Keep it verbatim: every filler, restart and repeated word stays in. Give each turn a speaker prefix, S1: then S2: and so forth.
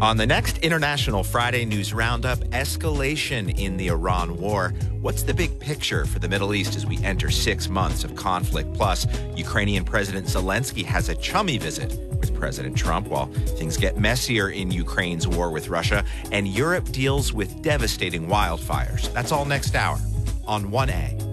S1: On the next International Friday News Roundup, escalation in the Iran war. What's the big picture for the Middle East as we enter six months of conflict? Plus, Ukrainian President Zelensky has a chummy visit with President Trump while things get messier in Ukraine's war with Russia, and Europe deals with devastating wildfires. That's all next hour on one A.